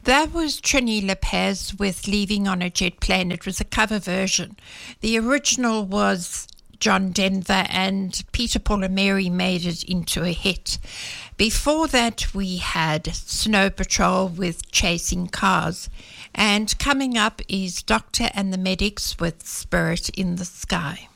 That was Trini Lopez with Leaving on a Jet Plane. It was a cover version. The original was John Denver, and Peter, Paul and Mary made it into a hit. Before that, we had Snow Patrol with Chasing Cars. And coming up is Doctor and the Medics with Spirit in the Sky.